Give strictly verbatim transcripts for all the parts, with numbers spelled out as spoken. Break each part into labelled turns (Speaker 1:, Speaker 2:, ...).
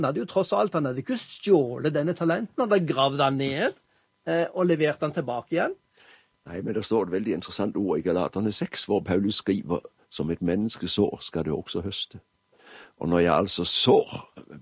Speaker 1: Han hadde jo tross alt, han hadde ikke stjålet denne talenten, han hadde gravd han ned eh, og levert han tilbake igjen.
Speaker 2: Nei, men der står et veldig interessant ord i Galaterne seks, hvor Paulus skriver, som et menneske sår, skal det også høste. Og når jeg altså sår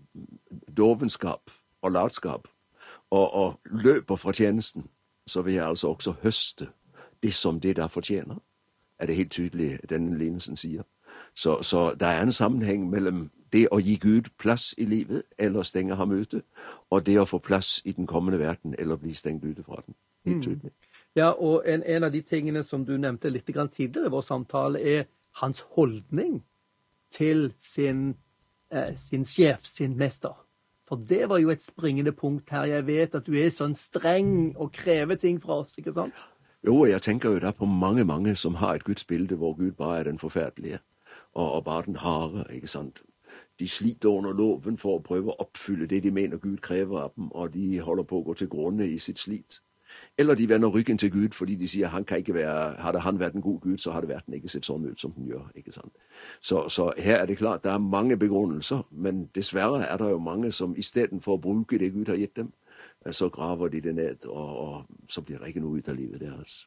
Speaker 2: dovenskap og latskap, og, og løper fra tjenesten, så vil jeg altså også høste det som det der fortjener. Er det helt tydelig, denne lignelsen sier. Så, så der er en sammenheng mellom det å gi Gud plass i livet, eller stenge ham ute, og det å få plass i den kommende verden, eller bli stengt ute fra den. Helt tydelig.
Speaker 1: Mm. Ja, og en, en av de tingene som du nevnte litt grann tidligere i vår samtale, er hans holdning til sin, eh, sin sjef, sin mester. For det var jo et springende punkt her. Jeg vet at du er sånn streng og krever ting fra oss, ikke sant?
Speaker 2: Jo, jeg tenker jo da på mange, mange som har et Guds bilde hvor Gud bare er den forferdelige, og, og bare den harde, ikke sant? De sliter under loven for å prøve å oppfylle det de mener Gud krever av dem, og de holder på å gå til grunne i sitt slit. Eller de vender ryggen til Gud, fordi de sier han kan ikke være, hadde han vært en god Gud, så hadde verden ikke sett sånn ut som den gjør, ikke sant? Så, så her er det klart, det er mange begrunnelser, men dessverre er det jo mange som i stedet for å bruke det Gud har gitt dem, så graver de det ned, og, og så blir det ikke noe ut av livet deres.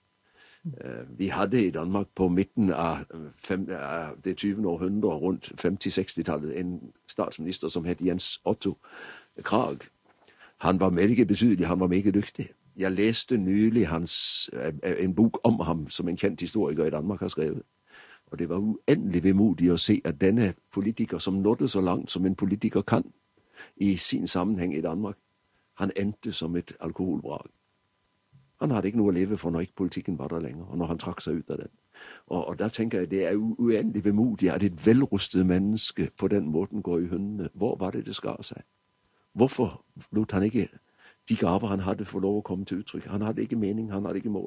Speaker 2: Vi hadde i Danmark på midten av, fem, av det tyvende århundre, rundt femti-seksti-tallet, en statsminister som het Jens Otto Krag. Han var meget betydelig, han var meget dyktig. Jeg leste nylig hans, en bok om ham, som en kjent historiker i Danmark har skrevet. Og det var uendelig vemodig å se at denne politiker, som nådde så langt som en politiker kan, i sin sammenheng i Danmark, han endte som et alkoholbrag. Han hadde ikke noe å leve for når ikke politikken var der lenger, og når han trakk seg ut av den. Og, og der tenker jeg, det er uendelig vemodig at et velrustet menneske på den måten går i hundene. Hvor var det det skar seg? Hvorfor lot han ikke de gaver han hadde få lov å komme til uttrykk? Han hadde ikke mening, han hadde ikke mål.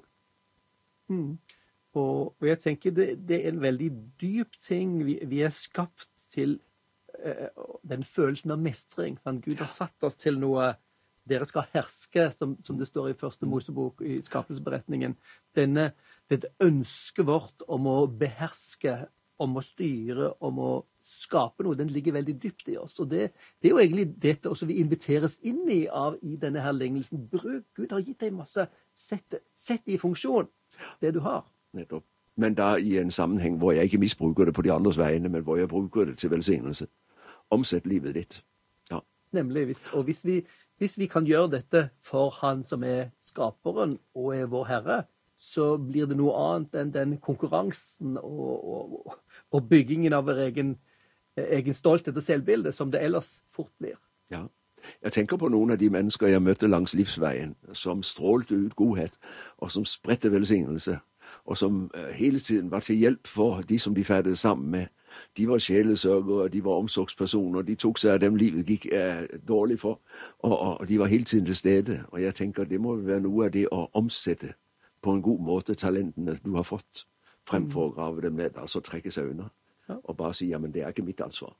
Speaker 1: Mm. Og, og jeg tenker det, det er en veldig dyp ting. Vi, vi er skapt til uh, den følelsen av mestring. Sant? Gud har satt oss til noe. Dere skal herske, som, som det står i første Mosebok i skapelsesberetningen. Denne, dette ønsket vårt om å beherske, om å styre, om å skape noe, den ligger veldig dypt i oss. Og det, det er jo egentlig dette også vi inviteres inn i av i denne her lignelsen. Bruk, Gud har gitt deg masse, sett, sett i funksjon det du har.
Speaker 2: Nettopp. Men da i en sammenheng hvor jeg ikke misbruker det på de andres vegne, men hvor jeg bruker det til velsignelse. Omsett livet ditt. Ja.
Speaker 1: Nemlig, hvis, og hvis vi Hvis vi kan gjøre dette for han som er skaperen og er vår Herre, så blir det noe annet enn den konkurransen og, og, og byggingen av vår egen, egen stolthet og selvbilde som det ellers fort blir.
Speaker 2: Ja. Jeg tenker på noen av de mennesker jeg møtte langs livsveien, som strålte ut godhet, og som spredte velsignelse, og som hele tiden var til hjelp for de som de ferdes sammen med. De var sjelesørgere, de var omsorgspersoner, de tok seg av dem livet gikk eh, dårlig for, og, og de var hele tiden til stede. Og jeg tenker det må være noe av det å omsette på en god måte talentene du har fått, fremfor å grave dem ned, altså trekke seg unna, ja. Og bare si, ja, men det er ikke mitt ansvar.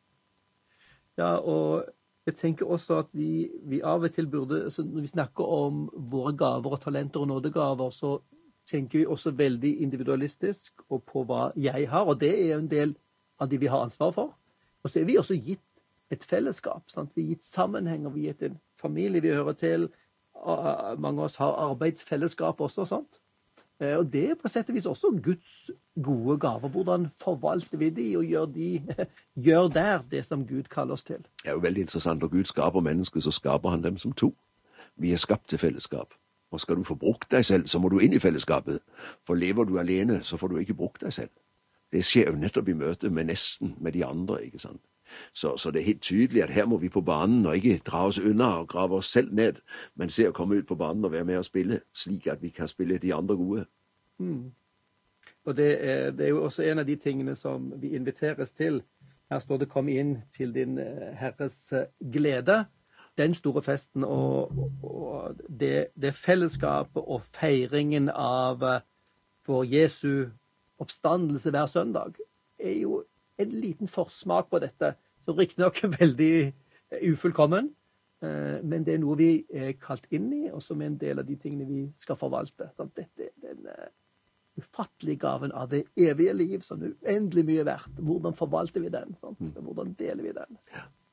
Speaker 1: Ja, og jeg tenker også at vi, vi av og til burde, altså når vi snakker om våre gaver og talenter og nådegaver, så tenker vi også veldig individualistisk og på hva jeg har, og det er en del av de vi har ansvar for. Og så er vi også gitt et fellesskap. Sant? Vi er gitt sammenheng, og vi er gitt en familie vi hører til. Mange av oss har arbeidsfellesskap også, sant? Og det er på sett og vis også Guds gode gaver. Hvordan forvalter vi de, og gjør, de, gjør der det som Gud kaller oss til?
Speaker 2: Det er jo veldig interessant. Når Gud skaper mennesker, så skaper han dem som to. Vi er skapt til fellesskap. Og skal du få brukt deg selv, så må du inn i fellesskapet. For lever du alene, så får du ikke brukt deg selv. Det skjer jo nettopp i møte med nesten, med de andre, ikke sant? Så, så det er helt tydelig at her må vi på banen og ikke dra oss unna og grave oss selv ned, men se å komme ut på banen og være med og spille, slik at vi kan spille de andre gode.
Speaker 1: Mm. Og det er, det er jo også en av de tingene som vi inviteres til. Her står det «Kom inn til din Herres glede». Den store festen og, og det, det fellesskapet og feiringen av vår Jesu oppstandelse hver søndag er jo en liten forsmak på dette, som riktig nok er veldig ufullkommen, men det er noe vi er kalt inn i, og som er en del av de tingene vi skal forvalte. Dette er den ufattelige gaven av det evige liv, som er uendelig mye verdt. Hvordan forvalter vi den? Sant? Hvordan deler vi den?